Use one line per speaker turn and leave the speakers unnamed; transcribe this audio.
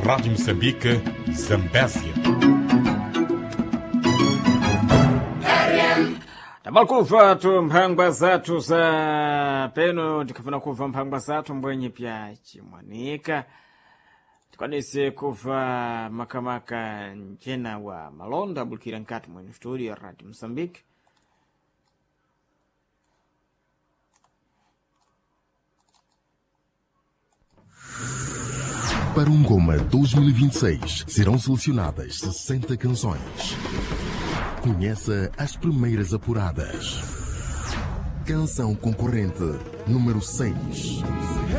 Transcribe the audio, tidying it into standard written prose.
Rádio Moçambique, Zambésia.
Tabalkuva tu mphangwa zathu za peno tikafuna kuva mphangwa zathu mbwenye pya chimwanika tikwanise kuva makamaka njena wa malonda abulukira nkati mwene studio Radio Moçambique.
Para Goma 2026 serão selecionadas 60 canções. Conheça as primeiras apuradas. Canção concorrente número 6.